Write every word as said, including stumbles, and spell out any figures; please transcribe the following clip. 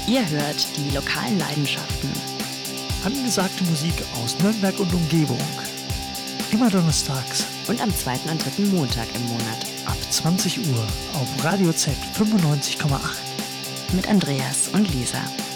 Ihr hört die lokalen Leidenschaften. Angesagte Musik aus Nürnberg und Umgebung. Immer donnerstags. Und am zweiten und dritten Montag im Monat. Ab zwanzig Uhr auf Radio Z fünfundneunzig Komma acht. Mit Andreas und Lisa.